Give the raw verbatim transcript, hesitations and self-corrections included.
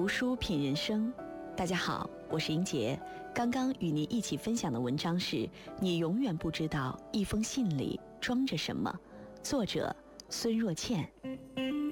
书品人生。大家好，我是英杰。刚刚与您一起分享的文章是你永远不知道一封信里装着什么，作者孙若倩。